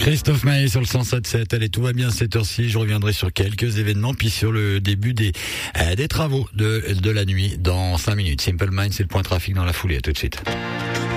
Christophe Maé sur le 107.7. Allez, tout va bien à cette heure-ci. Je reviendrai sur quelques événements, puis sur le début des travaux de la nuit dans 5 minutes. Simple Minds, c'est le point trafic dans la foulée. À tout de suite.